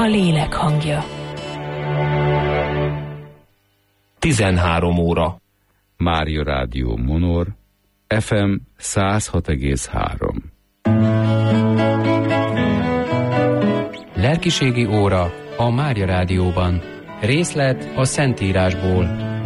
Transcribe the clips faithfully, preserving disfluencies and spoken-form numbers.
a lélek hangja. tizenhárom óra. Mária Rádió Monor, ef em száz hat egész három. Lelkiségi óra a Mária Rádióban. Részlet a Szentírásból.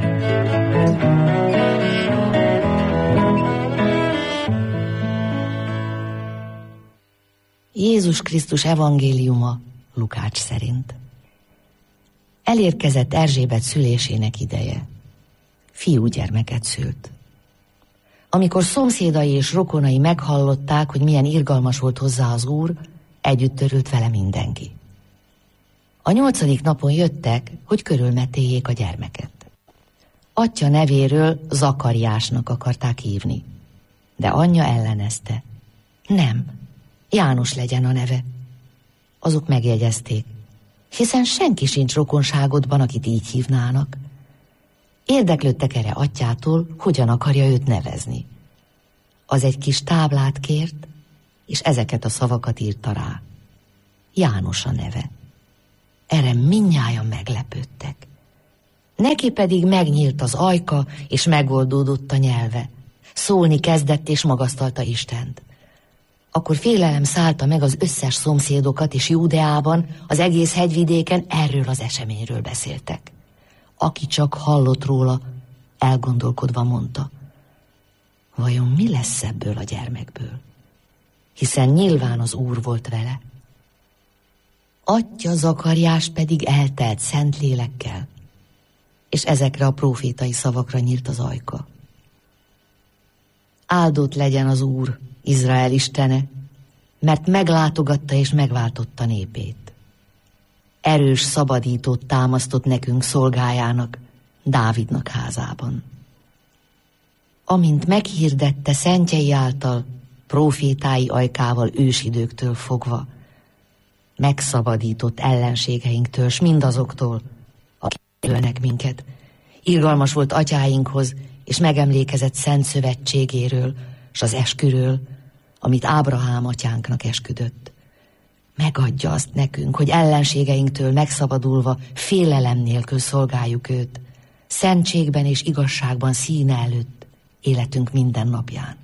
Jézus Krisztus evangéliuma Lukács szerint. Elérkezett Erzsébet szülésének ideje. Fiúgyermeket szült. Amikor szomszédai és rokonai meghallották, hogy milyen irgalmas volt hozzá az Úr, együtt örült vele mindenki. A nyolcadik napon jöttek, hogy körülmetéljék a gyermeket. Atyja nevéről Zakariásnak akarták hívni, de anyja ellenezte. Nem, János legyen a neve. Azok megjegyezték, hiszen senki sincs rokonságodban, akit így hívnának. Érdeklődtek erre atyától, hogyan akarja őt nevezni. Az egy kis táblát kért, és ezeket a szavakat írta rá. János a neve. Erre mindnyájan meglepődtek. Neki pedig megnyílt az ajka, és megoldódott a nyelve. Szólni kezdett, és magasztalta Istent. Akkor félelem szállta meg az összes szomszédokat, és Júdeában, az egész hegyvidéken erről az eseményről beszéltek. Aki csak hallott róla, elgondolkodva mondta, vajon mi lesz ebből a gyermekből? Hiszen nyilván az Úr volt vele. Atyja Zakariás pedig eltelt szent lélekkel, és ezekre a prófétai szavakra nyílt az ajka. Áldott legyen az Úr, Izrael istene, mert meglátogatta és megváltotta népét. Erős szabadítót támasztott nekünk szolgájának, Dávidnak házában. Amint meghirdette szentjei által, prófétái ajkával ősidőktől fogva, megszabadított ellenségeinktől, s mindazoktól, akik ölnek minket. Irgalmas volt atyáinkhoz, és megemlékezett szent szövetségéről, s az esküről, amit Ábrahám atyánknak esküdött. Megadja azt nekünk, hogy ellenségeinktől megszabadulva félelem nélkül szolgáljuk őt, szentségben és igazságban színe előtt életünk minden napján.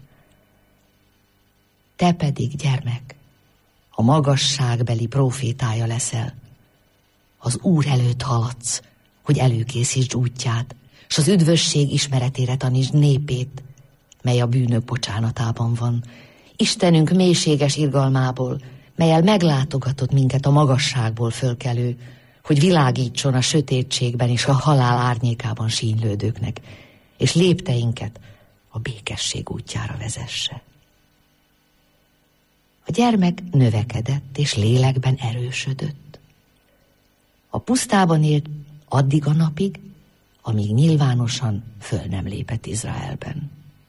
Te pedig, gyermek, a magasságbeli prófétája leszel. Az Úr előtt haladsz, hogy előkészítsd útját, s az üdvösség ismeretére tanítsd népét, mely a bűnök bocsánatában van, Istenünk mélységes irgalmából, mellyel meglátogatott minket a magasságból fölkelő, hogy világítson a sötétségben és a halál árnyékában sínylődőknek, és lépteinket a békesség útjára vezesse. A gyermek növekedett és lélekben erősödött. A pusztában élt addig a napig, amíg nyilvánosan föl nem lépett Izraelben.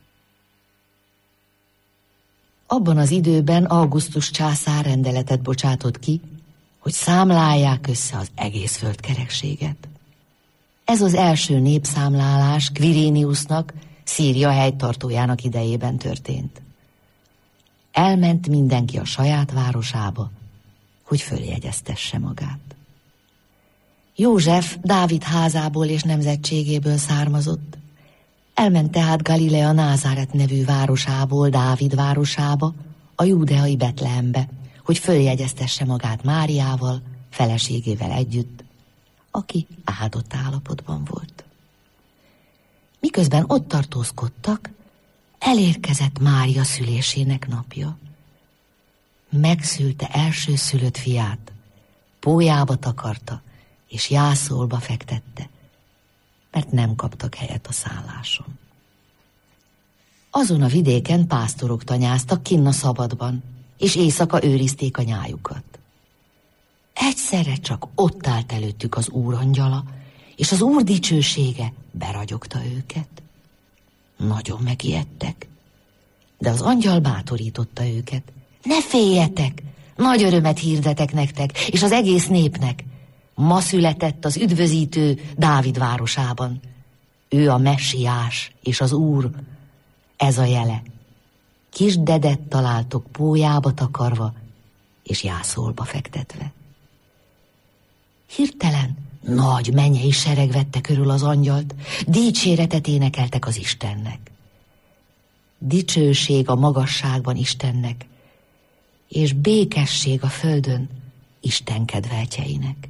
Abban az időben Augustus császár rendeletet bocsátott ki, hogy számlálják össze az egész földkerekséget. Ez az első népszámlálás Quiriniusnak, Szíria helytartójának idejében történt. Elment mindenki a saját városába, hogy följegyeztesse magát. József Dávid házából és nemzetségéből származott. Elment tehát Galilea Názáret nevű városából Dávid városába, a júdeai Betlehembe, hogy följegyeztesse magát Máriával, feleségével együtt, aki áldott állapotban volt. Miközben ott tartózkodtak, elérkezett Mária szülésének napja. Megszülte elsőszülött fiát, pólyába takarta, és jászolba fektette, mert nem kaptak helyet a szálláson. Azon a vidéken pásztorok tanyáztak kinn a szabadban, és éjszaka őrizték a nyájukat. Egyszerre csak ott állt előttük az Úr angyala, és az Úr dicsősége beragyogta őket. Nagyon megijedtek, de az angyal bátorította őket. Ne féljetek, nagy örömet hirdetek nektek, és az egész népnek. Ma született az üdvözítő Dávid városában. Ő a messiás és az Úr. Ez a jele. Kis dedet találtok pólyába takarva, és jászolba fektetve. Hirtelen nagy mennyei sereg vette körül az angyalt, dicséretet énekeltek az Istennek. Dicsőség a magasságban Istennek, és békesség a földön Isten kedveltjeinek.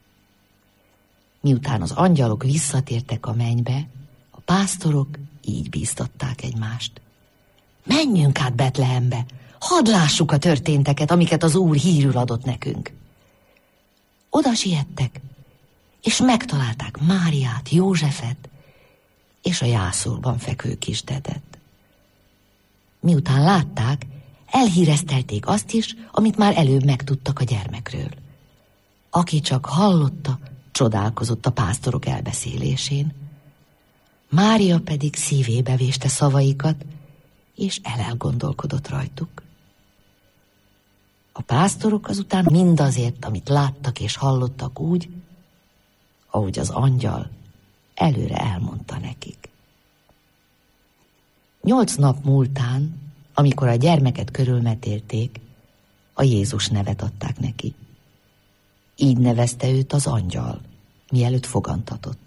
Miután az angyalok visszatértek a mennybe, a pásztorok így bíztatták egymást. Menjünk át Betlehembe, hadd lássuk a történteket, amiket az Úr hírül adott nekünk. Oda siettek, és megtalálták Máriát, Józsefet és a jászolban fekvő kisdedet. Miután látták, elhíreztelték azt is, amit már előbb megtudtak a gyermekről. Aki csak hallotta, csodálkozott a pásztorok elbeszélésén. Mária pedig szívébe véste szavaikat, és elelgondolkodott rajtuk. A pásztorok azután mindazért, amit láttak és hallottak úgy, ahogy az angyal előre elmondta nekik. Nyolc nap múltán, amikor a gyermeket körülmetélték, a Jézus nevet adták neki. Így nevezte őt az angyal, mielőtt fogantatott.